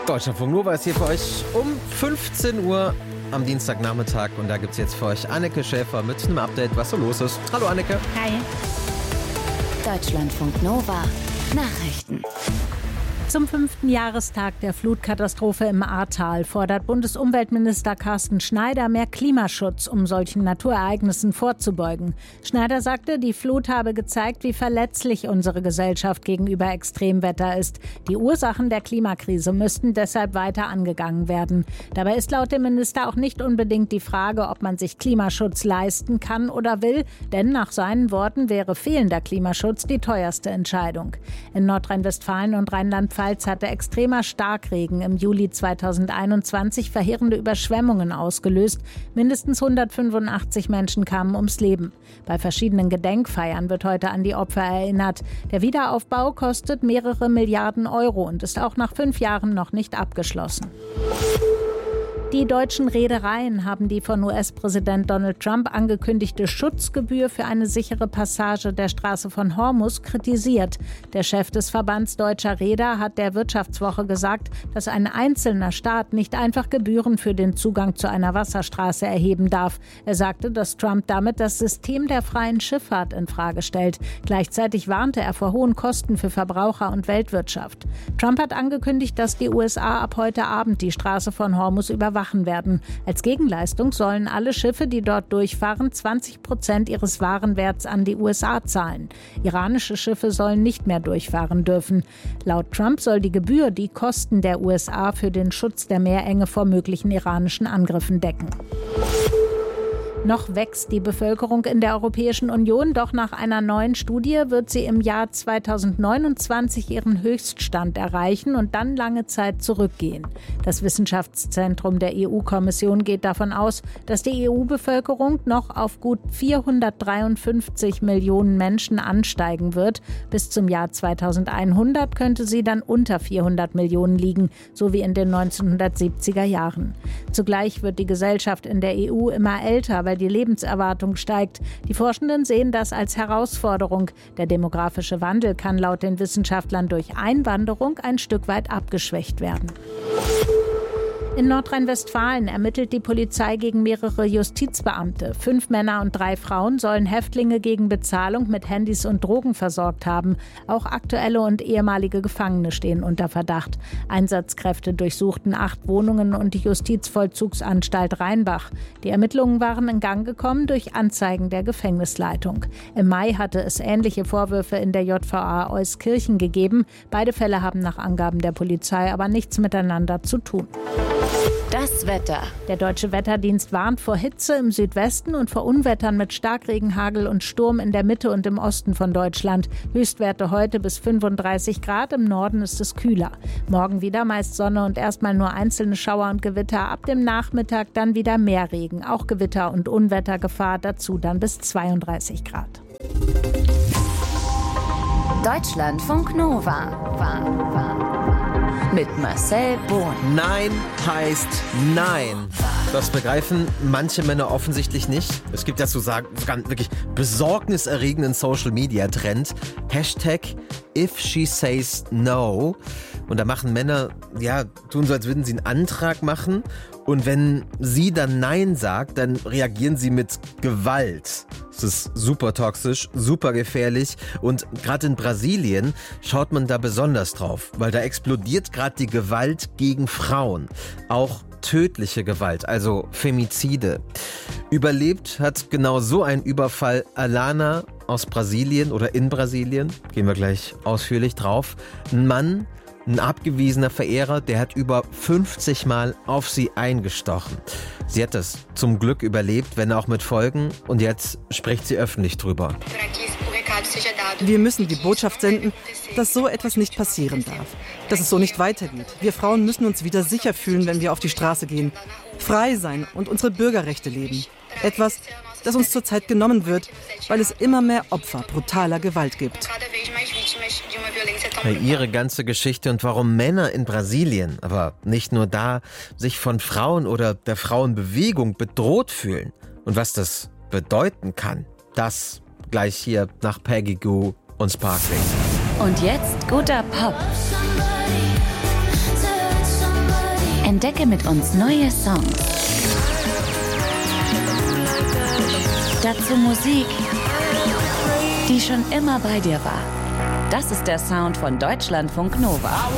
Deutschlandfunk Nova ist hier für euch um 15 Uhr am Dienstagnachmittag und da gibt es jetzt für euch Anneke Schäfer mit einem Update, was so los ist. Hallo Anneke. Hi. Deutschlandfunk Nova Nachrichten. Zum 5. Jahrestag der Flutkatastrophe im Ahrtal fordert Bundesumweltminister Carsten Schneider mehr Klimaschutz, um solchen Naturereignissen vorzubeugen. Schneider sagte, die Flut habe gezeigt, wie verletzlich unsere Gesellschaft gegenüber Extremwetter ist. Die Ursachen der Klimakrise müssten deshalb weiter angegangen werden. Dabei ist laut dem Minister auch nicht unbedingt die Frage, ob man sich Klimaschutz leisten kann oder will, denn nach seinen Worten wäre fehlender Klimaschutz die teuerste Entscheidung. In Nordrhein-Westfalen und Rheinland-Pfalz hatte extremer Starkregen im Juli 2021 verheerende Überschwemmungen ausgelöst. Mindestens 185 Menschen kamen ums Leben. Bei verschiedenen Gedenkfeiern wird heute an die Opfer erinnert. Der Wiederaufbau kostet mehrere Milliarden Euro und ist auch nach 5 Jahren noch nicht abgeschlossen. Die deutschen Reedereien haben die von US-Präsident Donald Trump angekündigte Schutzgebühr für eine sichere Passage der Straße von Hormuz kritisiert. Der Chef des Verbands deutscher Reeder hat der Wirtschaftswoche gesagt, dass ein einzelner Staat nicht einfach Gebühren für den Zugang zu einer Wasserstraße erheben darf. Er sagte, dass Trump damit das System der freien Schifffahrt infrage stellt. Gleichzeitig warnte er vor hohen Kosten für Verbraucher und Weltwirtschaft. Trump hat angekündigt, dass die USA ab heute Abend die Straße von Hormuz überwachen werden. Als Gegenleistung sollen alle Schiffe, die dort durchfahren, 20% ihres Warenwerts an die USA zahlen. Iranische Schiffe sollen nicht mehr durchfahren dürfen. Laut Trump soll die Gebühr die Kosten der USA für den Schutz der Meerenge vor möglichen iranischen Angriffen decken. Noch wächst die Bevölkerung in der Europäischen Union, doch nach einer neuen Studie wird sie im Jahr 2029 ihren Höchststand erreichen und dann lange Zeit zurückgehen. Das Wissenschaftszentrum der EU-Kommission geht davon aus, dass die EU-Bevölkerung noch auf gut 453 Millionen Menschen ansteigen wird. Bis zum Jahr 2100 könnte sie dann unter 400 Millionen liegen, so wie in den 1970er Jahren. Zugleich wird die Gesellschaft in der EU immer älter, weil die Lebenserwartung steigt. Die Forschenden sehen das als Herausforderung. Der demografische Wandel kann laut den Wissenschaftlern durch Einwanderung ein Stück weit abgeschwächt werden. In Nordrhein-Westfalen ermittelt die Polizei gegen mehrere Justizbeamte. 5 Männer und 3 Frauen sollen Häftlinge gegen Bezahlung mit Handys und Drogen versorgt haben. Auch aktuelle und ehemalige Gefangene stehen unter Verdacht. Einsatzkräfte durchsuchten 8 Wohnungen und die Justizvollzugsanstalt Rheinbach. Die Ermittlungen waren in Gang gekommen durch Anzeigen der Gefängnisleitung. Im Mai hatte es ähnliche Vorwürfe in der JVA Euskirchen gegeben. Beide Fälle haben nach Angaben der Polizei aber nichts miteinander zu tun. Das Wetter. Der Deutsche Wetterdienst warnt vor Hitze im Südwesten und vor Unwettern mit Starkregen, Hagel und Sturm in der Mitte und im Osten von Deutschland. Höchstwerte heute bis 35 Grad, im Norden ist es kühler. Morgen wieder meist Sonne und erstmal nur einzelne Schauer und Gewitter. Ab dem Nachmittag dann wieder mehr Regen, auch Gewitter und Unwettergefahr, dazu dann bis 32 Grad. Deutschlandfunk Nova. Mit Marcel Bohn. Nein heißt Nein. Das begreifen manche Männer offensichtlich nicht. Es gibt ja sogar wirklich besorgniserregenden Social-Media-Trend. Hashtag If She Says No. Und da machen Männer, tun so, als würden sie einen Antrag machen. Und wenn sie dann Nein sagt, dann reagieren sie mit Gewalt. Das ist super toxisch, super gefährlich. Und gerade in Brasilien schaut man da besonders drauf, weil da explodiert gerade die Gewalt gegen Frauen. Auch tödliche Gewalt, also Femizide. Überlebt hat genau so einen Überfall Alana aus Brasilien oder in Brasilien. Gehen wir gleich ausführlich drauf. Ein Mann, ein abgewiesener Verehrer, der hat über 50 Mal auf sie eingestochen. Sie hat das zum Glück überlebt, wenn auch mit Folgen. Und jetzt spricht sie öffentlich drüber. Wir müssen die Botschaft senden, dass so etwas nicht passieren darf. Dass es so nicht weitergeht. Wir Frauen müssen uns wieder sicher fühlen, wenn wir auf die Straße gehen. Frei sein und unsere Bürgerrechte leben. Etwas, das uns zurzeit genommen wird, weil es immer mehr Opfer brutaler Gewalt gibt. Ihre ganze Geschichte und warum Männer in Brasilien, aber nicht nur da, sich von Frauen oder der Frauenbewegung bedroht fühlen und was das bedeuten kann, das gleich hier nach Peggy Gou und Sparkling. Und jetzt guter Pop. Entdecke mit uns neue Songs. Dazu Musik, die schon immer bei dir war. Das ist der Sound von Deutschlandfunk Nova.